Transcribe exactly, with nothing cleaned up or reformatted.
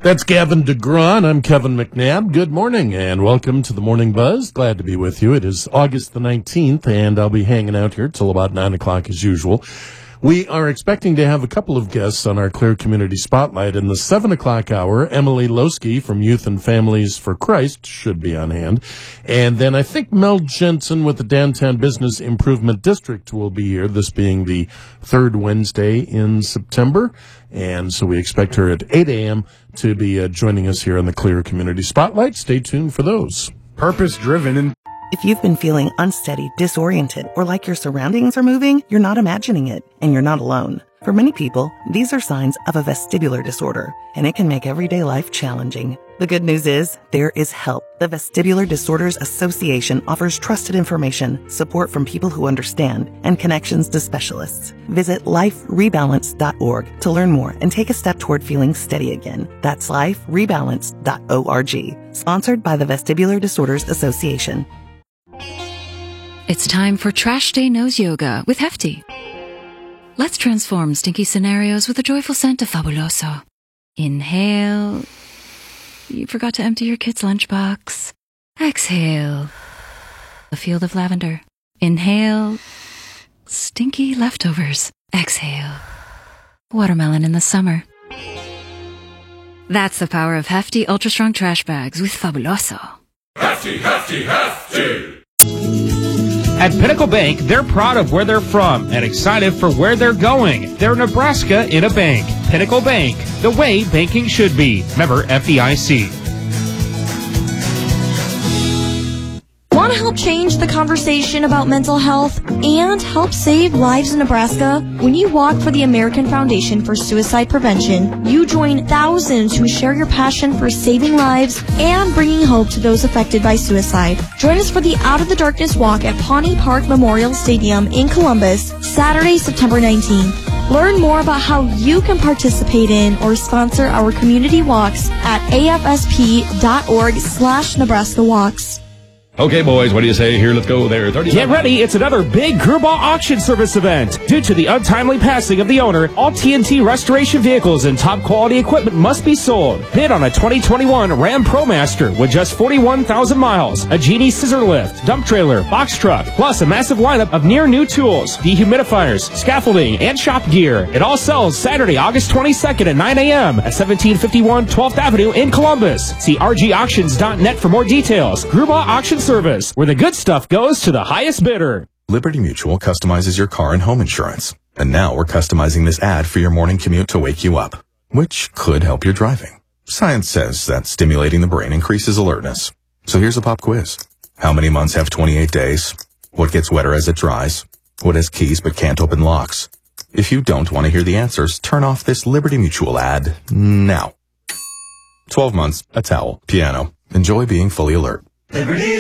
That's Gavin DeGraw. I'm Kevin McNabb. Good morning and welcome to the Morning Buzz. Glad to be with you. It is August the nineteenth and I'll be hanging out here till about nine o'clock as usual. We are expecting to have a couple of guests on our Clear Community Spotlight. In the seven o'clock hour, Emily Losky from Youth and Families for Christ should be on hand. And then I think Mel Jensen with the Downtown Business Improvement District will be here, this being the third Wednesday in September. And so we expect her at eight a.m. to be uh, joining us here on the Clear Community Spotlight. Stay tuned for those. Purpose-driven and... If you've been feeling unsteady, disoriented, or like your surroundings are moving, you're not imagining it, and you're not alone. For many people, these are signs of a vestibular disorder, and it can make everyday life challenging. The good news is, there is help. The Vestibular Disorders Association offers trusted information, support from people who understand, and connections to specialists. Visit life rebalance dot org to learn more and take a step toward feeling steady again. That's life rebalance dot org. Sponsored by the Vestibular Disorders Association. It's time for Trash Day Nose Yoga with Hefty. Let's transform stinky scenarios with a joyful scent of Fabuloso. Inhale. You forgot to empty your kid's lunchbox. Exhale. A field of lavender. Inhale. Stinky leftovers. Exhale. Watermelon in the summer. That's the power of Hefty Ultra Strong Trash Bags with Fabuloso. Hefty, Hefty, Hefty! At Pinnacle Bank, they're proud of where they're from and excited for where they're going. They're Nebraska in a bank. Pinnacle Bank, the way banking should be. Member F D I C. Want to help change the conversation about mental health and help save lives in Nebraska? When you walk for the American Foundation for Suicide Prevention, you join thousands who share your passion for saving lives and bringing hope to those affected by suicide. Join us for the Out of the Darkness Walk at Pawnee Park Memorial Stadium in Columbus, Saturday, September nineteenth. Learn more about how you can participate in or sponsor our community walks at afsp.org slash Nebraska Walks. Okay, boys, what do you say? Here, let's go there. Get ready, it's another big Grubauer auction service event. Due to the untimely passing of the owner, all T N T restoration vehicles and top quality equipment must be sold. Bid on a twenty twenty-one Ram ProMaster with just forty-one thousand miles, a Genie scissor lift, dump trailer, box truck, plus a massive lineup of near new tools, dehumidifiers, scaffolding, and shop gear. It all sells Saturday, August twenty-second at nine a.m. at seventeen fifty-one twelfth Avenue in Columbus. See r g auctions dot net for more details. Grubauer Auction Service, where the good stuff goes to the highest bidder. Liberty Mutual customizes your car and home insurance. And now we're customizing this ad for your morning commute to wake you up, which could help your driving. Science says that stimulating the brain increases alertness. So here's a pop quiz. How many months have twenty-eight days? What gets wetter as it dries? What has keys but can't open locks? If you don't want to hear the answers, turn off this Liberty Mutual ad now. twelve months, a towel, piano. Enjoy being fully alert. Liberty